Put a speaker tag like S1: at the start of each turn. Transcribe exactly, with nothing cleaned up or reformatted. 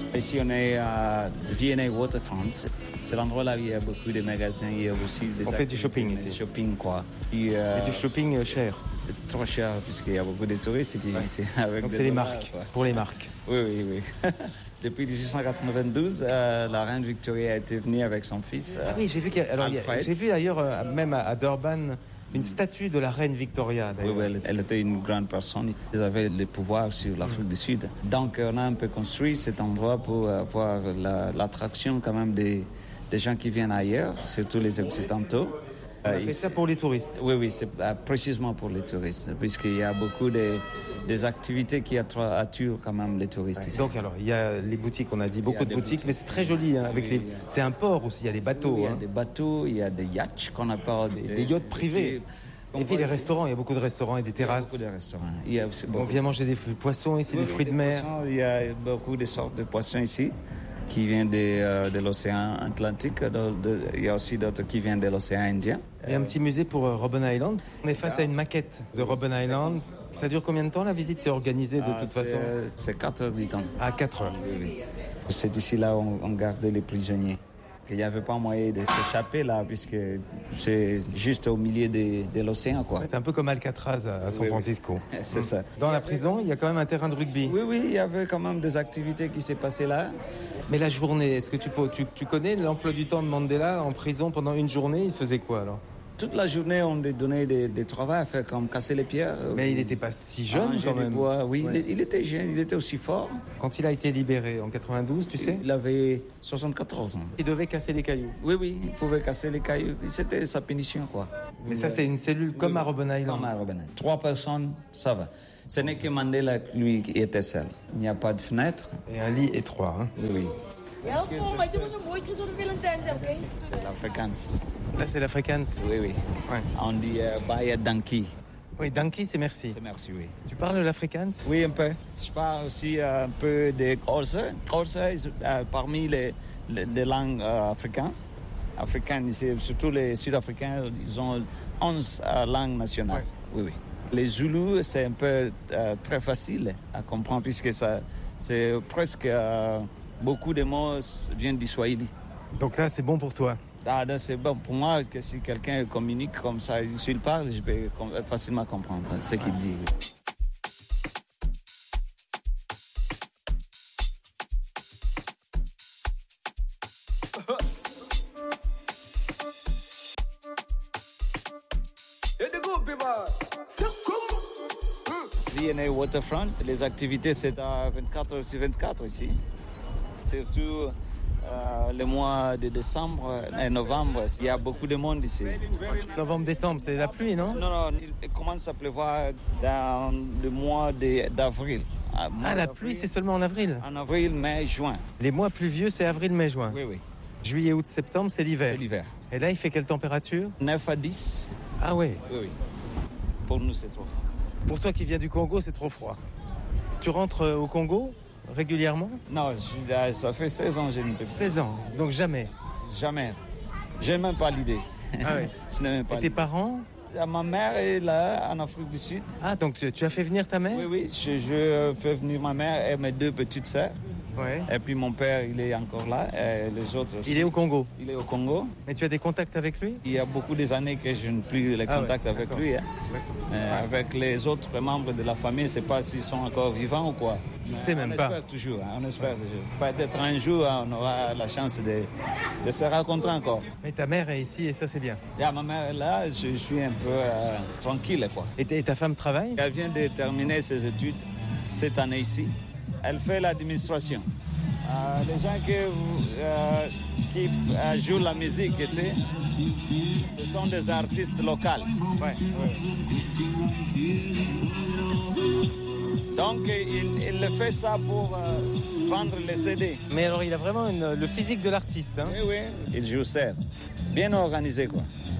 S1: Ici, on est à V and A Waterfront. C'est l'endroit là où il y a beaucoup de magasins. Il y a aussi des
S2: On fait du shopping
S1: Du
S2: ici.
S1: shopping, quoi. Puis, euh,
S2: Et du shopping euh, cher.
S1: trop cher, puisqu'il y a beaucoup de touristes qui viennent ici avec
S2: Donc
S1: des
S2: c'est les
S1: dollars,
S2: marques,
S1: quoi.
S2: pour les marques.
S1: Oui, oui, oui. Depuis dix-huit cent quatre-vingt-douze, euh, la reine Victoria a été venue avec son fils. Euh,
S2: Ah oui, j'ai vu, qu'il y a- alors, il y a-
S1: Alfred.
S2: j'ai vu d'ailleurs, euh, même à, à Durban, une statue de la reine Victoria.
S1: Oui,
S2: d'ailleurs.
S1: oui, elle, elle était une grande personne. Ils avaient le pouvoir sur l'Afrique du Sud. Donc, on a un peu construit cet endroit pour avoir la- l'attraction quand même des, des gens qui viennent ailleurs, surtout les Occidentaux.
S2: On a
S1: Euh,
S2: fait
S1: ici-
S2: ça pour les touristes.
S1: Oui, oui, c'est euh, précisément pour les touristes, puisqu'il y a beaucoup de, des activités qui attra- attirent quand même les touristes ici.
S2: Donc alors, il y a les boutiques, on a dit beaucoup de
S1: des
S2: boutiques,
S1: boutiques.
S2: mais c'est très joli. Hein, avec
S1: Oui,
S2: les...
S1: oui.
S2: C'est un port aussi, il y a des bateaux.
S1: Il y a
S2: hein.
S1: des bateaux, il y a des yachts qu'on appelle des,
S2: Des yachts privés.
S1: On
S2: Et puis
S1: voit
S2: les
S1: ici-
S2: restaurants, il y a beaucoup de restaurants et des
S1: Il y a
S2: terrasses.
S1: beaucoup de restaurants. Il y a aussi
S2: On
S1: beaucoup-
S2: vient manger des f- poissons ici,
S1: Oui,
S2: des
S1: oui,
S2: fruits de
S1: des
S2: mer.
S1: poissons. Il y a beaucoup de sortes de poissons ici qui viennent de, euh, de l'océan Atlantique. De- de- il y a aussi d'autres qui viennent de l'océan Indien.
S2: Il y a un petit musée pour euh, Robben Island. On est face à une maquette de Robben Island. Ça dure combien de temps la visite? C'est organisé de
S1: Ah,
S2: toute
S1: c'est-
S2: façon
S1: C'est quatre heures du temps.
S2: à quatre heures.
S1: Oui, oui. C'est ici là où on, on gardait les prisonniers. Il n'y avait pas moyen de s'échapper là, puisque c'est juste au milieu de, de l'océan, quoi.
S2: C'est un peu comme Alcatraz à à San
S1: Oui, oui.
S2: Francisco.
S1: C'est ça.
S2: Dans la prison, il y a quand même un terrain de rugby.
S1: Oui, oui, il y avait quand même des activités qui s'est passées là.
S2: Mais la journée, est-ce que tu, peux- tu, tu connais l'emploi du temps de Mandela en prison pendant une journée? Il faisait quoi alors?
S1: Toute la journée, on lui donnait des, des travaux à faire, comme casser les pierres.
S2: Mais il n'était pas si jeune
S1: arranger
S2: quand
S1: les
S2: même.
S1: bois. Oui,
S2: Ouais.
S1: il, il était jeune, il était aussi fort.
S2: Quand il a été libéré en quatre-vingt-douze, tu sais,
S1: Il avait soixante-quatorze ans.
S2: il devait casser les cailloux.
S1: Oui, oui, il pouvait casser les cailloux. C'était sa punition, quoi.
S2: Mais ça, c'est une cellule comme à Robben Island.
S1: Comme à Robben Island. Trois personnes, ça va. Ce n'est que Mandela, lui, qui était seul. Il n'y a pas de fenêtre.
S2: Et un lit étroit. Hein.
S1: Oui, oui.
S3: Welkom, weet je wat zo mooi gezonde Valentijn zijn, oké?
S1: C'est l'Afrikaans.
S2: Là, c'est l'Afrikaans.
S1: Oui, oui.
S2: Ouais.
S1: On dit euh, Baya Danki.
S2: Oui, Danki, c'est merci.
S1: C'est merci, oui.
S2: Tu parles l'Afrikaans?
S1: Oui, un peu. Je parle aussi euh, un peu de Xhosa. Xhosa est euh, parmi les, les, les langues euh, africaines. Africaines, c'est- surtout les Sud-Africains, ils ont onze euh, langues nationales. Oui, oui. Les Zoulous, c'est un peu euh, très facile à comprendre puisque ça, c'est presque euh, beaucoup de mots viennent du Swahili.
S2: Donc là, c'est bon pour toi.
S1: Ah, là, c'est bon pour moi que si quelqu'un communique comme ça, s'il parle, je peux com- facilement comprendre ce qu'il dit. oui. V and A Waterfront, les activités c'est à vingt-quatre heures sur vingt-quatre ici. Surtout euh, le mois de décembre et novembre, il y a beaucoup de monde ici.
S2: Novembre-décembre, c'est la pluie, non?
S1: Non, non, il commence à pleuvoir dans le mois de- d'avril. Ah, mois
S2: Ah, la
S1: d'avril,
S2: pluie, c'est seulement en avril.
S1: en avril, mai, juin.
S2: Les mois pluvieux, c'est avril, mai, juin.
S1: Oui, oui,
S2: Juillet, août, septembre, c'est l'hiver.
S1: c'est l'hiver.
S2: Et là, il fait quelle température?
S1: neuf à dix,
S2: Ah ouais.
S1: oui, oui. Pour nous, c'est trop fort.
S2: Pour toi qui viens du Congo, c'est trop froid. Tu rentres euh, au Congo régulièrement?
S1: Non, je suis là, ça fait seize ans que je ne peux pas.
S2: seize ans, donc jamais.
S1: Jamais. Je n'ai même pas l'idée.
S2: Ah ouais.
S1: Je n'ai même pas
S2: Et tes
S1: l'idée.
S2: parents?
S1: Ah, ma mère est là, en Afrique du Sud.
S2: Ah, donc tu, tu as fait venir ta mère?
S1: Oui, oui, je, je fais venir ma mère et mes deux petites sœurs.
S2: Ouais.
S1: Et puis mon père, il est encore là, et les autres aussi.
S2: Il est au Congo.
S1: Il est au Congo.
S2: Mais tu as des contacts avec lui?
S1: Il y a beaucoup des années que je n'ai plus les
S2: Ah ouais,
S1: contacts avec
S2: d'accord.
S1: lui. hein. Euh, avec les autres membres de la famille, je ne sais pas s'ils sont encore vivants ou quoi.
S2: ne sais même
S1: on
S2: pas.
S1: espère toujours, hein, on espère toujours. Peut-être un jour, hein, on aura la chance de, de se rencontrer encore.
S2: Mais ta mère est ici et ça, c'est bien.
S1: Là, ma mère est là, je suis un peu euh, tranquille. Quoi.
S2: Et, ta- et ta femme travaille?
S1: Elle vient de terminer ses études cette année ici. Elle fait l'administration. Euh, les gens que, euh, qui euh, jouent la musique ici, ce sont des artistes locaux.
S2: Ouais.
S1: Donc, il, il le fait ça pour euh, vendre les C D.
S2: Mais alors, il a vraiment une- le physique de l'artiste. Hein.
S1: Oui, oui. Il joue serre. Bien organisé, quoi.